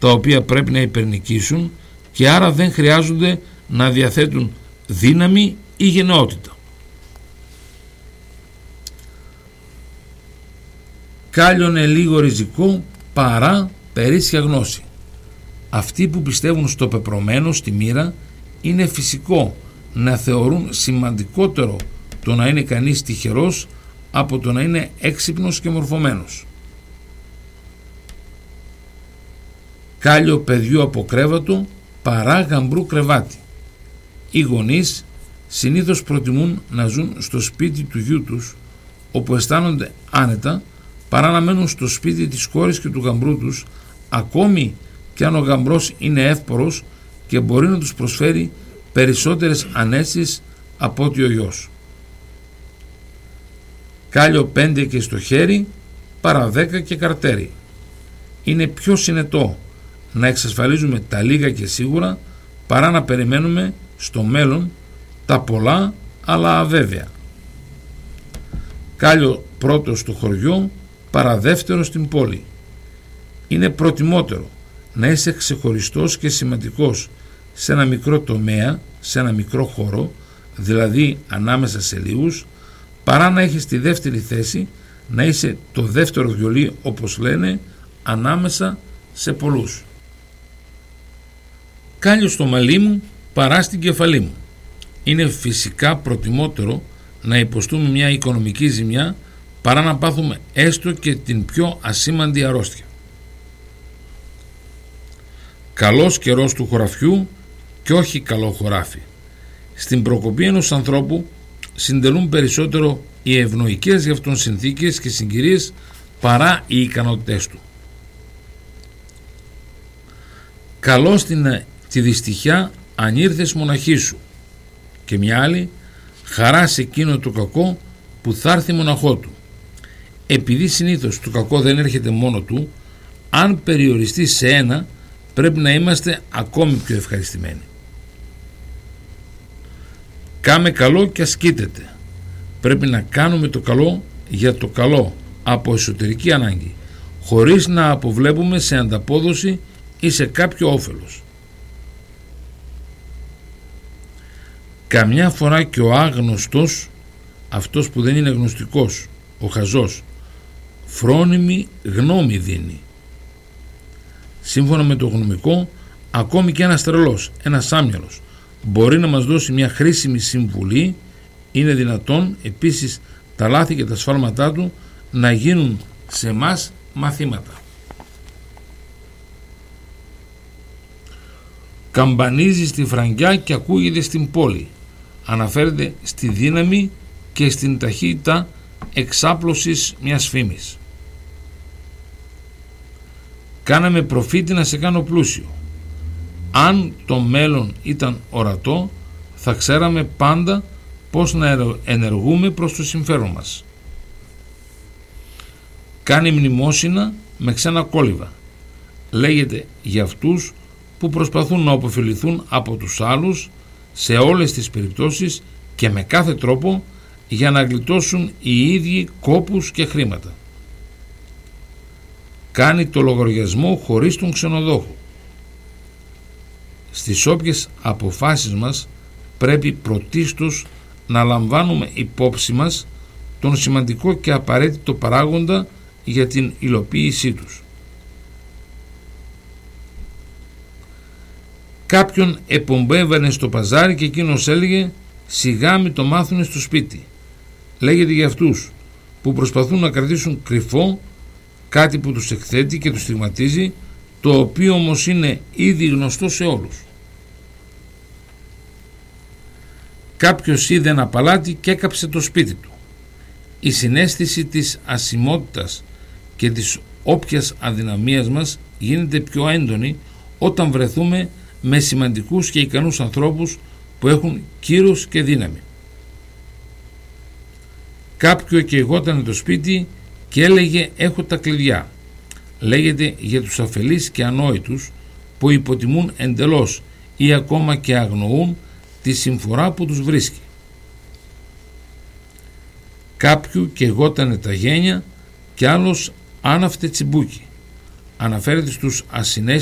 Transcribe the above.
τα οποία πρέπει να υπερνικήσουν και άρα δεν χρειάζονται να διαθέτουν δύναμη ή γενναιότητα. Κάλιον λίγο ριζικό παρά περίσσια γνώση. Αυτοί που πιστεύουν στο πεπρωμένο, στη μοίρα, είναι φυσικό να θεωρούν σημαντικότερο το να είναι κανείς τυχερός από το να είναι έξυπνος και μορφωμένος. Κάλιο παιδιού από κρέβατο παρά γαμπρού κρεβάτι. Οι γονείς συνήθως προτιμούν να ζουν στο σπίτι του γιού τους, όπου αισθάνονται άνετα, παρά να μένουν στο σπίτι της κόρης και του γαμπρού τους, ακόμη και αν ο γαμπρός είναι εύπορος και μπορεί να τους προσφέρει περισσότερες ανέσεις από ότι ο γιος. Κάλιο 5 και στο χέρι παρά 10 και καρτέρι. Είναι πιο συνετό να εξασφαλίζουμε τα λίγα και σίγουρα παρά να περιμένουμε στο μέλλον τα πολλά αλλά αβέβαια. Κάλιο πρώτο στο χωριό παρά δεύτερο στην πόλη. Είναι προτιμότερο να είσαι ξεχωριστός και σημαντικός σε ένα μικρό τομέα, σε ένα μικρό χώρο, δηλαδή ανάμεσα σε λίγους, παρά να έχεις τη δεύτερη θέση, να είσαι το δεύτερο βιολί, όπως λένε, ανάμεσα σε πολλούς. Κάλιο στο μαλλί μου παρά στην κεφαλή μου. Είναι φυσικά προτιμότερο να υποστούμε μια οικονομική ζημιά παρά να πάθουμε έστω και την πιο ασήμαντη αρρώστια. Καλός καιρός του χωραφιού και όχι καλό χωράφι. Στην προκοπή ενός ανθρώπου συντελούν περισσότερο οι ευνοϊκές για αυτόν συνθήκες και συγκυρίες παρά οι ικανότητές του. Καλώς τη δυστυχιά αν ήρθες μοναχή σου, και μια άλλη, χαρά σε εκείνο το κακό που θα έρθει μοναχό του. Επειδή συνήθως το κακό δεν έρχεται μόνο του, αν περιοριστεί σε ένα, πρέπει να είμαστε ακόμη πιο ευχαριστημένοι. Κάμε καλό και ασκήτεται. Πρέπει να κάνουμε το καλό για το καλό από εσωτερική ανάγκη, χωρίς να αποβλέπουμε σε ανταπόδοση ή σε κάποιο όφελος. Καμιά φορά και ο άγνωστος, αυτός που δεν είναι γνωστικός, ο χαζός, φρόνιμη γνώμη δίνει. Σύμφωνα με το γνωμικό, ακόμη και ένας τρελός, ένας άμυαλος, μπορεί να μας δώσει μια χρήσιμη συμβουλή. Είναι δυνατόν επίσης τα λάθη και τα σφάλματά του να γίνουν σε εμάς μαθήματα. Καμπανίζει στη φραγκιά και ακούγεται στην πόλη. Αναφέρεται στη δύναμη και στην ταχύτητα εξάπλωσης μιας φήμης. Κάναμε προφήτη να σε κάνω πλούσιο. Αν το μέλλον ήταν ορατό, θα ξέραμε πάντα πώς να ενεργούμε προς το συμφέρον μας. Κάνει μνημόσυνα με ξένα κόλληβα. Λέγεται για αυτούς που προσπαθούν να ωφεληθούν από τους άλλους σε όλες τις περιπτώσεις και με κάθε τρόπο για να γλιτώσουν οι ίδιοι κόπους και χρήματα. Κάνει το λογαριασμό χωρίς τον ξενοδόχο. Στις όποιες αποφάσεις μας πρέπει πρωτίστως να λαμβάνουμε υπόψη μας τον σημαντικό και απαραίτητο παράγοντα για την υλοποίησή τους. Κάποιον επομπέβαινε στο παζάρι και εκείνος έλεγε «Σιγά μη το μάθουνε στο σπίτι». Λέγεται για αυτούς που προσπαθούν να κρατήσουν κρυφό κάτι που τους εκθέτει και τους στιγματίζει, το οποίο όμως είναι ήδη γνωστό σε όλους. Κάποιος είδε ένα παλάτι και έκαψε το σπίτι του. Η συναίσθηση της ασημότητας και της όποιας αδυναμίας μας γίνεται πιο έντονη όταν βρεθούμε με σημαντικούς και ικανούς ανθρώπους που έχουν κύρος και δύναμη. Κάποιο καιγόταν το σπίτι και έλεγε «Έχω τα κλειδιά». Λέγεται για τους αφελείς και ανόητους που υποτιμούν εντελώς ή ακόμα και αγνοούν τη συμφορά που τους βρίσκει. Κάποιου καιγότανε τα γένια και άλλος άναυτε τσιμπούκι. Αναφέρεται στους ασυναίσθητους